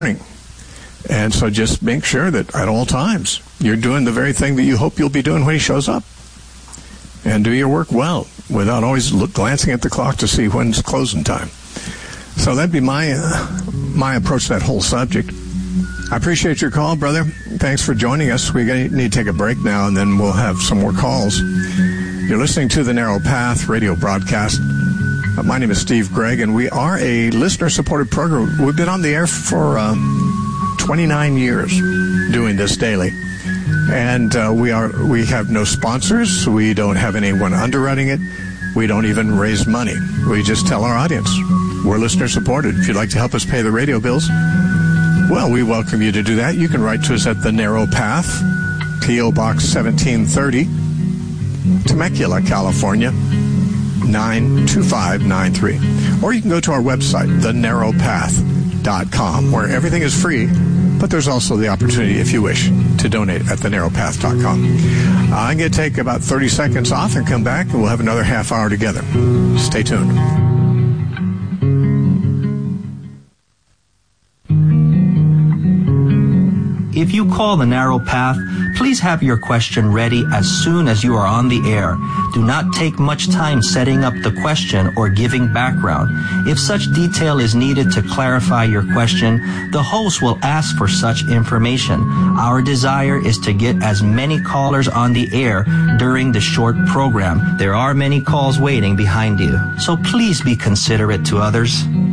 And so just make sure that at all times you're doing the very thing that you hope you'll be doing when he shows up. And do your work well without always glancing at the clock to see when's closing time. So that'd be my approach to that whole subject. I appreciate your call, brother. Thanks for joining us. We need to take a break now, and then we'll have some more calls. You're listening to the Narrow Path radio broadcast. My name is Steve Gregg, and we are a listener-supported program. We've been on the air for 29 years doing this daily. And we have no sponsors. We don't have anyone underwriting it. We don't even raise money. We just tell our audience we're listener-supported. If you'd like to help us pay the radio bills, well, we welcome you to do that. You can write to us at The Narrow Path, P.O. Box 1730, Temecula, California, 92593. Or you can go to our website, thenarrowpath.com, where everything is free, but there's also the opportunity, if you wish, to donate at thenarrowpath.com. I'm going to take about 30 seconds off and come back, and we'll have another half hour together. Stay tuned. If you call the Narrow Path, please have your question ready as soon as you are on the air. Do not take much time setting up the question or giving background. If such detail is needed to clarify your question, the host will ask for such information. Our desire is to get as many callers on the air during the short program. There are many calls waiting behind you, so please be considerate to others.